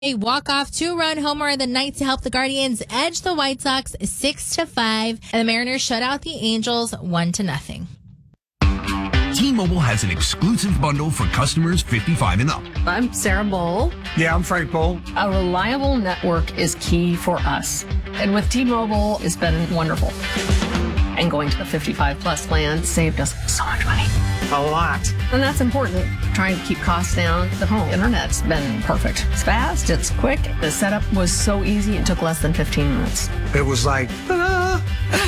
A walk-off two-run homer of the night to help the Guardians edge the White Sox 6-5, and the Mariners shut out the Angels 1-0. T-Mobile has an exclusive bundle for customers 55 and up. I'm Sarah Bowl. Yeah, I'm Frank Bowl. A reliable network is key for us. And with T-Mobile, it's been wonderful. And going to the 55-plus plan saved us so much money. A lot. And that's important. Trying to keep costs down. The home internet's been perfect. It's fast, it's quick. The setup was so easy, it took less than 15 minutes. It was like, ta-da!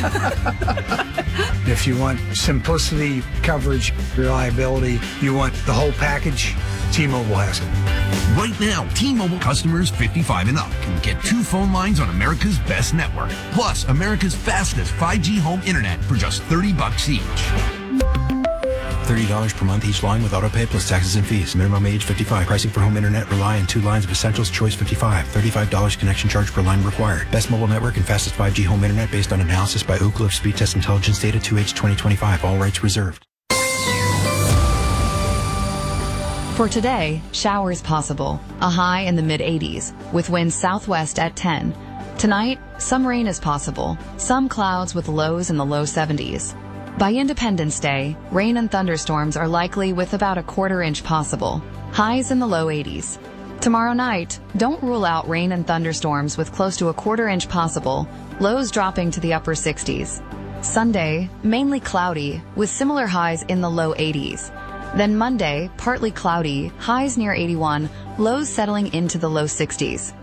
If you want simplicity, coverage, reliability, you want the whole package, T-Mobile has it. Right now, T-Mobile customers 55 and up can get 2 phone lines on America's best network, plus America's fastest 5G home internet for just $30 each. $30 per month each line with autopay plus taxes and fees. Minimum age 55. Pricing for home internet rely on 2 lines of essentials. Choice 55. $35 connection charge per line required. Best mobile network and fastest 5G home internet based on analysis by Ookla of Speed Test Intelligence data 2H 2025. All rights reserved. For today, showers possible. A high in the mid-80s with winds southwest at 10. Tonight, some rain is possible. Some clouds with lows in the low 70s. By Independence Day, rain and thunderstorms are likely with about a quarter-inch possible. Highs in the low 80s. Tomorrow night, don't rule out rain and thunderstorms with close to a quarter-inch possible, lows dropping to the upper 60s. Sunday, mainly cloudy, with similar highs in the low 80s. Then Monday, partly cloudy, highs near 81, lows settling into the low 60s.